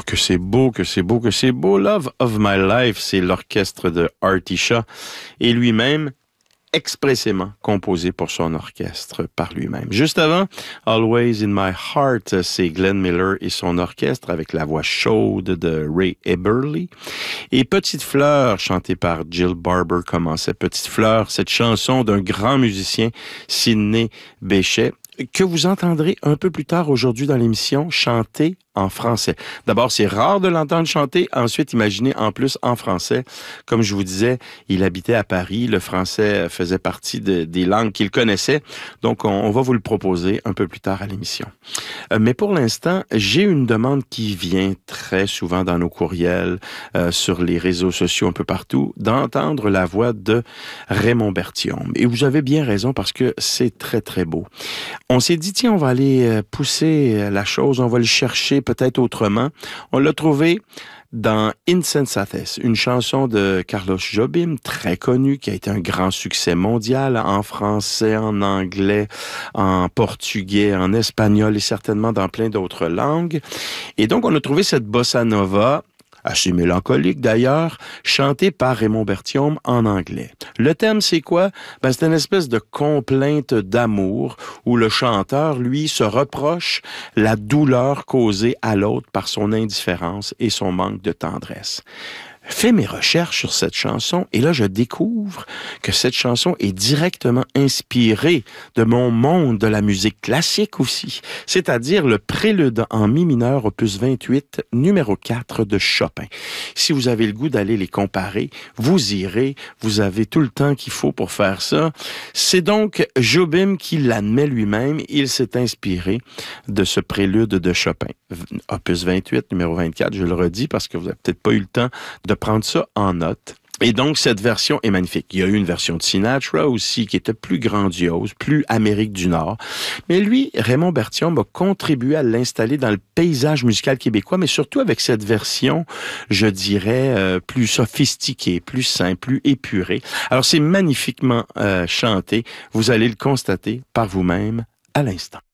Que c'est beau, que c'est beau, que c'est beau. Love of My Life, c'est l'orchestre de Artie Shaw et lui-même expressément composé pour son orchestre par lui-même. Juste avant, Always in My Heart, c'est Glenn Miller et son orchestre avec la voix chaude de Ray Eberle. Et Petite Fleur, chantée par Jill Barber, commençait. Petite Fleur, cette chanson d'un grand musicien, Sidney Bechet, que vous entendrez un peu plus tard aujourd'hui dans l'émission chanter en français. D'abord, c'est rare de l'entendre chanter. Ensuite, imaginez en plus en français. Comme je vous disais, il habitait à Paris. Le français faisait partie des langues qu'il connaissait. Donc, on va vous le proposer un peu plus tard à l'émission. Mais pour l'instant, j'ai une demande qui vient très souvent dans nos courriels, sur les réseaux sociaux un peu partout, d'entendre la voix de Raymond Berthiaume. Et vous avez bien raison parce que c'est très, très beau. On s'est dit, tiens, on va aller pousser la chose, on va le chercher peut-être autrement. On l'a trouvé dans Insensates, une chanson de Carlos Jobim, très connue, qui a été un grand succès mondial en français, en anglais, en portugais, en espagnol et certainement dans plein d'autres langues. Et donc, on a trouvé cette bossa nova, assez mélancolique d'ailleurs, chantée par Raymond Berthiaume en anglais. Le thème, c'est quoi? C'est une espèce de complainte d'amour où le chanteur, lui, se reproche la douleur causée à l'autre par son indifférence et son manque de tendresse. Fais mes recherches sur cette chanson et là, je découvre que cette chanson est directement inspirée de mon monde de la musique classique aussi, c'est-à-dire le prélude en mi mineur opus 28, numéro 4 de Chopin. Si vous avez le goût d'aller les comparer, vous irez, vous avez tout le temps qu'il faut pour faire ça. C'est donc Jobim qui l'admet lui-même, il s'est inspiré de ce prélude de Chopin. Opus 28, numéro 24, je le redis parce que vous n'avez peut-être pas eu le temps de prendre ça en note. Et donc, cette version est magnifique. Il y a eu une version de Sinatra aussi qui était plus grandiose, plus Amérique du Nord. Mais lui, Raymond Berthiaume a contribué à l'installer dans le paysage musical québécois, mais surtout avec cette version, je dirais, plus sophistiquée, plus simple, plus épurée. Alors, c'est magnifiquement chanté. Vous allez le constater par vous-même à l'instant.